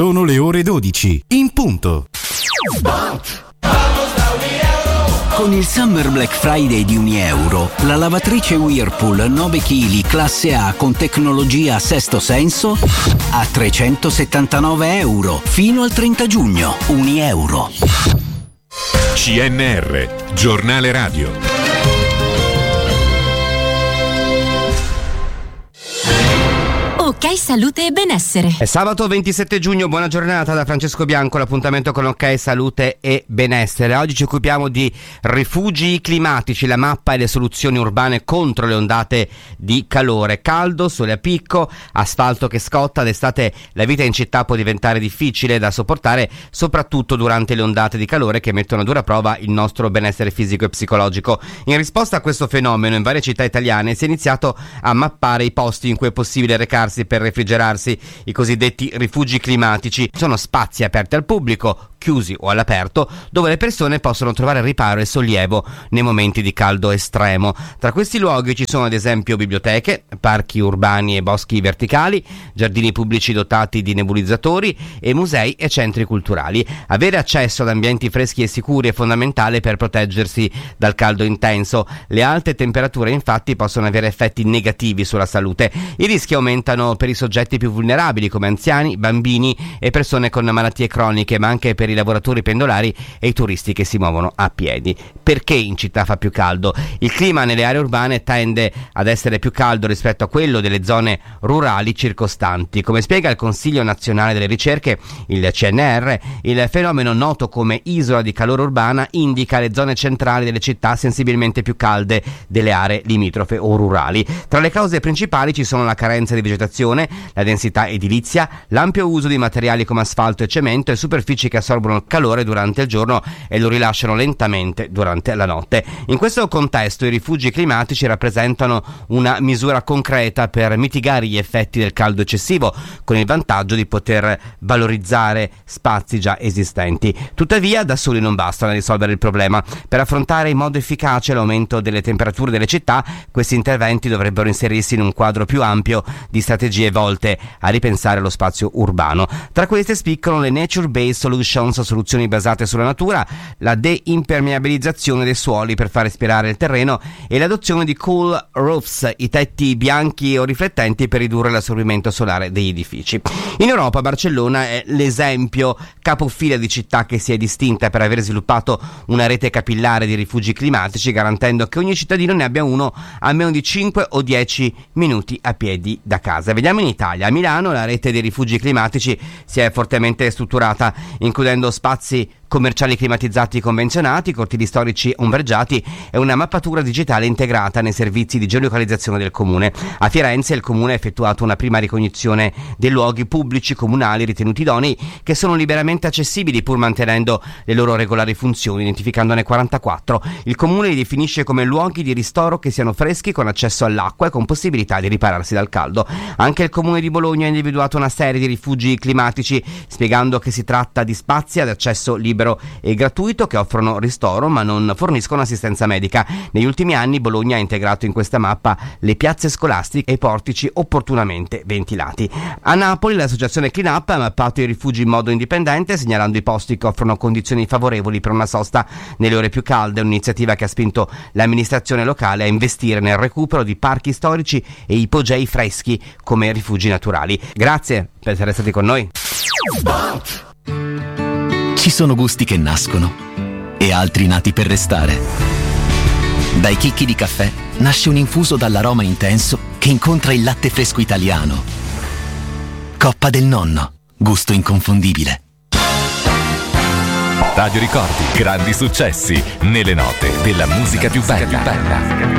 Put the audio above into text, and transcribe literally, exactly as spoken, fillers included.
Sono le ore dodici, in punto. Con il Summer Black Friday di Unieuro, la lavatrice Whirlpool nove chili classe A con tecnologia Sesto Senso a trecentosettantanove euro fino al trenta giugno. Unieuro. C N R, giornale radio. Ok Salute e Benessere. È sabato ventisette giugno, buona giornata da Francesco Bianco, l'appuntamento con Ok Salute e Benessere. Oggi ci occupiamo di rifugi climatici, la mappa e le soluzioni urbane contro le ondate di calore. Caldo, sole a picco, asfalto che scotta, d'estate la vita in città può diventare difficile da sopportare, soprattutto durante le ondate di calore che mettono a dura prova il nostro benessere fisico e psicologico. In risposta a questo fenomeno, in varie città italiane si è iniziato a mappare i posti in cui è possibile recarsi per refrigerarsi. I cosiddetti rifugi climatici sono spazi aperti al pubblico, chiusi o all'aperto, dove le persone possono trovare riparo e sollievo nei momenti di caldo estremo. Tra questi luoghi ci sono ad esempio biblioteche, parchi urbani e boschi verticali, giardini pubblici dotati di nebulizzatori e musei e centri culturali. Avere accesso ad ambienti freschi e sicuri è fondamentale per proteggersi dal caldo intenso. Le alte temperature infatti possono avere effetti negativi sulla salute. I rischi aumentano per i soggetti più vulnerabili come anziani, bambini e persone con malattie croniche, ma anche per i lavoratori pendolari e i turisti che si muovono a piedi. Perché in città fa più caldo? Il clima nelle aree urbane tende ad essere più caldo rispetto a quello delle zone rurali circostanti. Come spiega il Consiglio Nazionale delle Ricerche, il C N R, il fenomeno noto come isola di calore urbana indica le zone centrali delle città sensibilmente più calde delle aree limitrofe o rurali. Tra le cause principali ci sono la carenza di vegetazione, la densità edilizia, l'ampio uso di materiali come asfalto e cemento e superfici che assorbono il calore durante il giorno e lo rilasciano lentamente durante la notte. In questo contesto i rifugi climatici rappresentano una misura concreta per mitigare gli effetti del caldo eccessivo, con il vantaggio di poter valorizzare spazi già esistenti. Tuttavia, da soli non bastano a risolvere il problema. Per affrontare in modo efficace l'aumento delle temperature delle città, questi interventi dovrebbero inserirsi in un quadro più ampio di strategie volte a ripensare lo spazio urbano. Tra queste spiccano le nature-based solutions, soluzioni basate sulla natura, la deimpermeabilizzazione dei suoli per far respirare il terreno e l'adozione di cool roofs, i tetti bianchi o riflettenti per ridurre l'assorbimento solare degli edifici. In Europa Barcellona è l'esempio capofila di città che si è distinta per aver sviluppato una rete capillare di rifugi climatici, garantendo che ogni cittadino ne abbia uno a meno di cinque o dieci minuti a piedi da casa. Vediamo in Italia. A Milano la rete dei rifugi climatici si è fortemente strutturata, includendo spazi commerciali climatizzati convenzionati, cortili storici ombreggiati e una mappatura digitale integrata nei servizi di geolocalizzazione del comune. A Firenze il comune ha effettuato una prima ricognizione dei luoghi pubblici comunali ritenuti idonei, che sono liberamente accessibili pur mantenendo le loro regolari funzioni, identificandone quarantaquattro. Il comune li definisce come luoghi di ristoro che siano freschi, con accesso all'acqua e con possibilità di ripararsi dal caldo. Anche il comune di Bologna ha individuato una serie di rifugi climatici, spiegando che si tratta di spazi ad accesso libero e gratuito che offrono ristoro ma non forniscono assistenza medica. Negli ultimi anni Bologna ha integrato in questa mappa le piazze scolastiche e i portici opportunamente ventilati. A Napoli l'associazione Clean Up ha mappato i rifugi in modo indipendente, segnalando i posti che offrono condizioni favorevoli per una sosta nelle ore più calde, un'iniziativa che ha spinto l'amministrazione locale a investire nel recupero di parchi storici e ipogei freschi come rifugi naturali. Grazie per essere stati con noi. Ci sono gusti che nascono e altri nati per restare. Dai chicchi di caffè nasce un infuso dall'aroma intenso che incontra il latte fresco italiano. Coppa del Nonno, gusto inconfondibile. Radio Ricordi, grandi successi nelle note della musica più bella.